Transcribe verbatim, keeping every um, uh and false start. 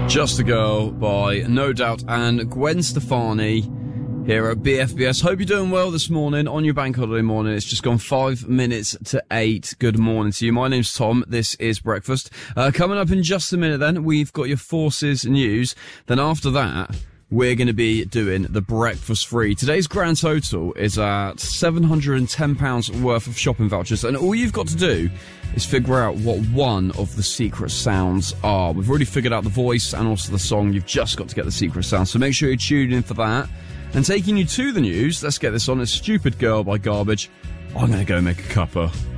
Just a Girl by No Doubt and Gwen Stefani here at B F B S. Hope you're doing well this morning on your bank holiday morning. It's just gone five minutes to eight. Good morning to you. My name's Tom. This is Breakfast. Uh, coming up in just a minute then, we've got your Forces news. Then after that, we're going to be doing the breakfast free. Today's grand total is at seven hundred ten pounds worth of shopping vouchers. And all you've got to do is figure out what one of the secret sounds are. We've already figured out the voice and also the song. You've just got to get the secret sound. So make sure you tune in for that. And taking you to the news, let's get this on. It's Stupid Girl by Garbage. I'm going to go make a cuppa.